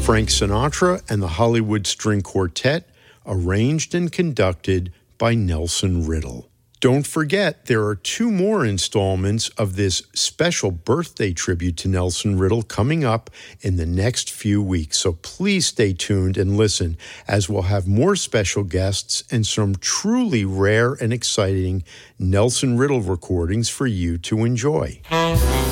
Frank Sinatra and the Hollywood String Quartet, arranged and conducted by Nelson Riddle. Don't forget, there are 2 more installments of this special birthday tribute to Nelson Riddle coming up in the next few weeks. So please stay tuned and listen, as we'll have more special guests and some truly rare and exciting Nelson Riddle recordings for you to enjoy.